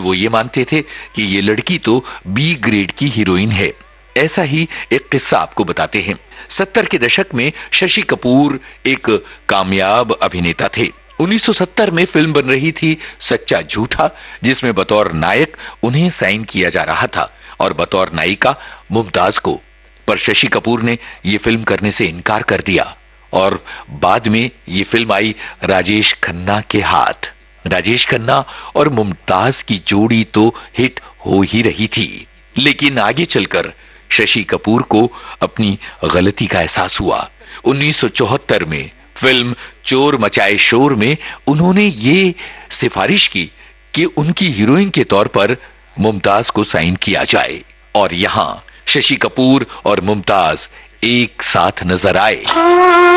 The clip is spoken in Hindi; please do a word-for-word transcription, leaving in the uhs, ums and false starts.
वो ये मानते थे कि ये लड़की तो बी ग्रेड की हीरोइन है। ऐसा ही एक किस्सा आपको बताते हैं। सत्तर के दशक में शशि कपूर एक कामयाब अभिनेता थे। उन्नीस सौ सत्तर में फिल्म बन रही थी सच्चा झूठा, जिसमें बतौर नायक उन्हें साइन किया जा रहा था और बतौर नायिका मुमताज को। पर शशि कपूर ने ये फिल्म करने से इनकार कर दिया और बाद में ये फिल्म आई राजेश खन्ना के हाथ। राजेश खन्ना और मुमताज की जोड़ी तो हिट हो ही रही थी, लेकिन आगे चलकर शशि कपूर को अपनी गलती का एहसास हुआ। उन्नीस सौ चौहत्तर में फिल्म चोर मचाए शोर में उन्होंने ये सिफारिश की कि उनकी हीरोइन के तौर पर मुमताज को साइन किया जाए और यहां शशि कपूर और मुमताज एक साथ नजर आए।